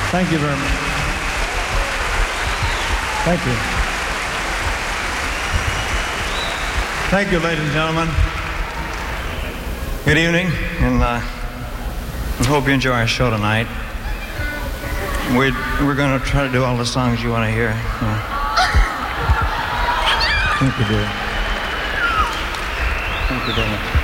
Thank you very much. Thank you. Thank you, ladies and gentlemen. Good evening, and I hope you enjoy our show tonight. We're going to try to do all the songs you want to hear. Thank you, dear. Thank you very much.